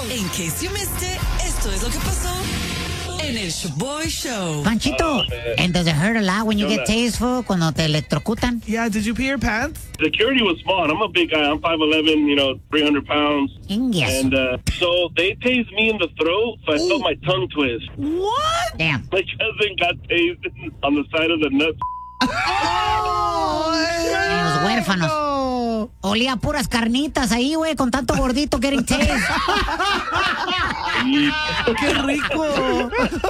In case you missed it, esto es lo que pasó en el Shoboy Show. Panchito, and does it hurt a lot when you get tased, fool, cuando te electrocutan? Yeah, did you pee your pants? Security was small, and I'm a big guy. I'm 5'11", 300 pounds. Yes. And so they tased me in the throat, so I felt my tongue twist. What? Damn. My cousin got tased on the side of the nuts. En los huérfanos. No. Olía a puras carnitas ahí, güey, con tanto gordito getting tased. ¡Qué rico!